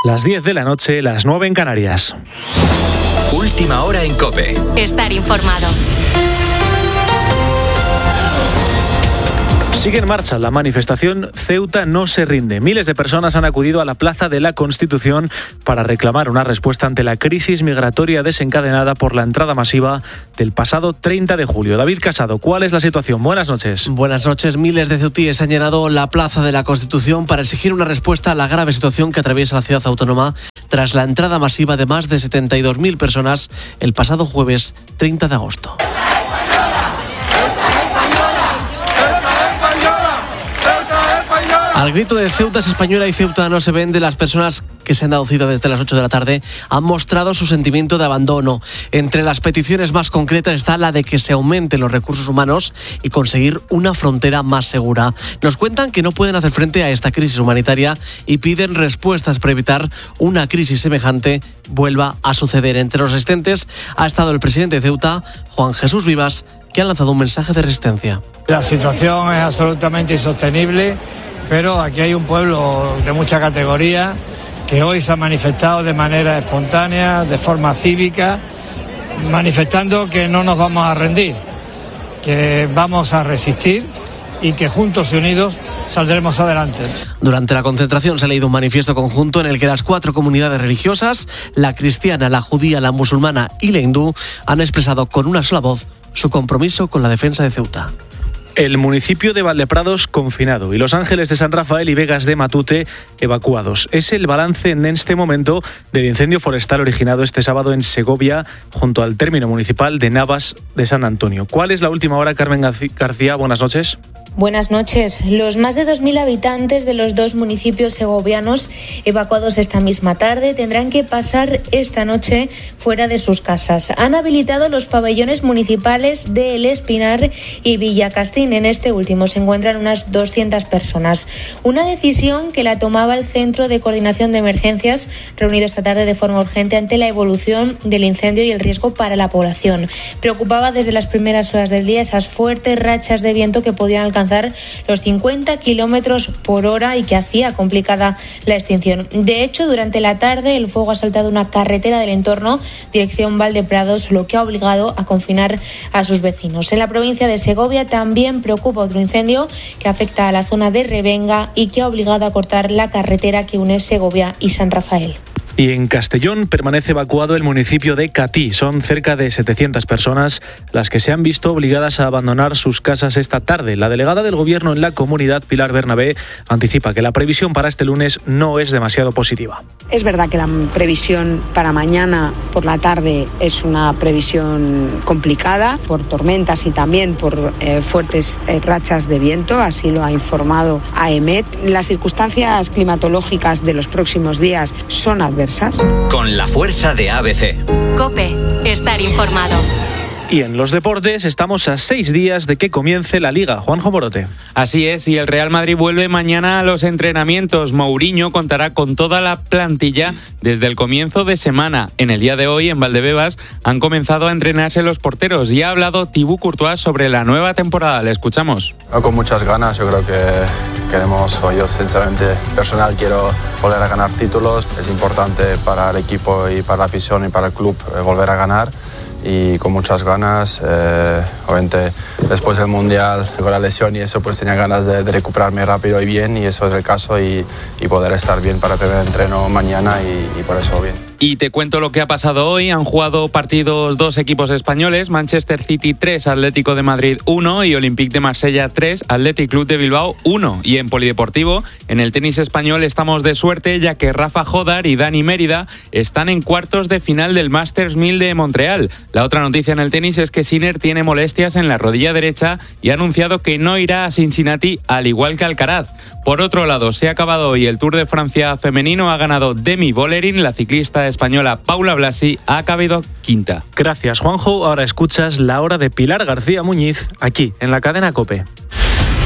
Las 10 de la noche, las 9 en Canarias. Última hora en COPE. Estar informado. Sigue en marcha la manifestación Ceuta no se rinde. Miles de personas han acudido a la Plaza de la Constitución para reclamar una respuesta ante la crisis migratoria desencadenada por la entrada masiva del pasado 30 de julio. David Casado, ¿cuál es la situación? Buenas noches. Buenas noches. Miles de ceutíes han llenado la Plaza de la Constitución para exigir una respuesta a la grave situación que atraviesa la ciudad autónoma tras la entrada masiva de más de 72.000 personas el pasado jueves 30 de agosto. Al grito de Ceuta es española y Ceuta no se vende, las personas que se han dado cita desde las 8 de la tarde han mostrado su sentimiento de abandono. Entre las peticiones más concretas está la de que se aumenten los recursos humanos y conseguir una frontera más segura. Nos cuentan que no pueden hacer frente a esta crisis humanitaria y piden respuestas para evitar una crisis semejante vuelva a suceder. Entre los asistentes ha estado el presidente de Ceuta, Juan Jesús Vivas, que ha lanzado un mensaje de resistencia. La situación es absolutamente insostenible, pero aquí hay un pueblo de mucha categoría que hoy se ha manifestado de manera espontánea, de forma cívica, manifestando que no nos vamos a rendir, que vamos a resistir y que juntos y unidos saldremos adelante. Durante la concentración se ha leído un manifiesto conjunto en el que las 4 comunidades religiosas, la cristiana, la judía, la musulmana y la hindú, han expresado con una sola voz su compromiso con la defensa de Ceuta. El municipio de Valdeprados confinado y Los Ángeles de San Rafael y Vegas de Matute evacuados. Es el balance en este momento del incendio forestal originado este sábado en Segovia, junto al término municipal de Navas de San Antonio. ¿Cuál es la última hora, Carmen García? Buenas noches. Buenas noches. Los más de 2.000 habitantes de los 2 municipios segovianos evacuados esta misma tarde tendrán que pasar esta noche fuera de sus casas. Han habilitado los pabellones municipales de El Espinar y Villacastín. En este último se encuentran unas 200 personas. Una decisión que la tomaba el Centro de Coordinación de Emergencias, reunido esta tarde de forma urgente ante la evolución del incendio y el riesgo para la población. Preocupaba desde las primeras horas del día esas fuertes rachas de viento que podían alcanzar los 50 kilómetros por hora y que hacía complicada la extinción. De hecho, durante la tarde el fuego ha saltado una carretera del entorno, dirección Valdeprados, lo que ha obligado a confinar a sus vecinos. En la provincia de Segovia también preocupa otro incendio que afecta a la zona de Revenga y que ha obligado a cortar la carretera que une Segovia y San Rafael. Y en Castellón permanece evacuado el municipio de Catí. Son cerca de 700 personas las que se han visto obligadas a abandonar sus casas esta tarde. La delegada del Gobierno en la comunidad, Pilar Bernabé, anticipa que la previsión para este lunes no es demasiado positiva. Es verdad que la previsión para mañana por la tarde es una previsión complicada por tormentas y también por fuertes rachas de viento, así lo ha informado AEMET. Las circunstancias climatológicas de los próximos días son adversas. Con la fuerza de ABC. COPE. Estar informado. Y en los deportes estamos a 6 días de que comience la Liga. Juanjo Morote. Así es, y el Real Madrid vuelve mañana a los entrenamientos. Mourinho contará con toda la plantilla desde el comienzo de semana. En el día de hoy, en Valdebebas, han comenzado a entrenarse los porteros y ha hablado Thibaut Courtois sobre la nueva temporada. Le escuchamos. Con muchas ganas, yo creo que queremos, o yo sinceramente personal quiero volver a ganar títulos. Es importante para el equipo y para la afición y para el club volver a ganar. Y con muchas ganas, obviamente después del Mundial con la lesión y eso pues tenía ganas de recuperarme rápido y bien, y eso es el caso, y poder estar bien para el primer entreno mañana y por eso bien. Y te cuento lo que ha pasado hoy. Han jugado partidos 2 equipos españoles, Manchester City 3, Atlético de Madrid 1 y Olympique de Marsella 3, Athletic Club de Bilbao 1. Y en polideportivo, en el tenis español estamos de suerte ya que Rafa Jodar y Dani Mérida están en cuartos de final del Masters 1000 de Montreal. La otra noticia en el tenis es que Sinner tiene molestias en la rodilla derecha y ha anunciado que no irá a Cincinnati, al igual que Alcaraz. Por otro lado, se ha acabado hoy el Tour de Francia femenino, ha ganado Demi Vollering, la ciclista española Paula Blasi ha acabado quinta. Gracias, Juanjo. Ahora escuchas la hora de Pilar García Muñiz aquí en la cadena COPE.